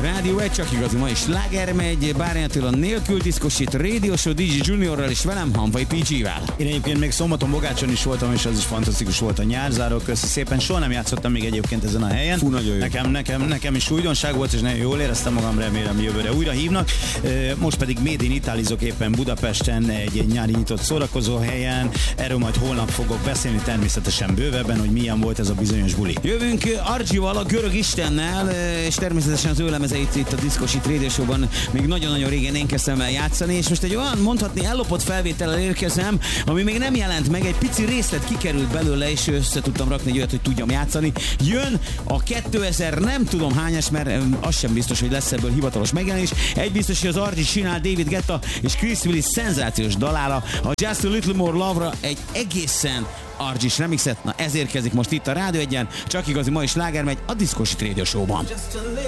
Rádió 1, csak igazi mai sláger megy, Bárány Attila nélkül, diszkosít Radio Show, DJ Juniorral és velem, Hanvai PG-vel. Én egyébként még szombaton Bogácson is voltam, és az is fantasztikus volt a nyárzáró. Köszi szépen, soha nem játszottam még egyébként ezen a helyen. Fú, nagyon jó. Nekem is újdonság volt, és nagyon jól éreztem magam, remélem jövőre újra hívnak. Most pedig Made in Italizok éppen Budapesten egy nyári nyitott szórakozó helyen. Erről majd holnap fogok beszélni, természetesen bővebben, hogy milyen volt ez a bizonyos buli. Jövünk Archie-val, a görög istennel, és természetesen az ő lemezeit itt a Diszkosít Radio Show-ban még nagyon-nagyon régen én kezdtem el játszani, és most egy olyan, mondhatni, ellopott felvétellel érkezem, ami még nem jelent meg, egy pici részlet kikerült belőle, és össze tudtam rakni egy olyat, hogy tudjam játszani. Jön a 2000, nem tudom hányas, mert az sem biztos, hogy lesz ebből hivatalos megjelenés. Egy biztos, hogy az Archie csinál David Guetta és Chris Willis szenzációs dalára, a Just a Little More Love-ra egy egészen Archie-s remixet. Na ez érkezik most itt a Rádió 1-en, csak igazi mai sláger megy a Diszkosít Radio Show-ban.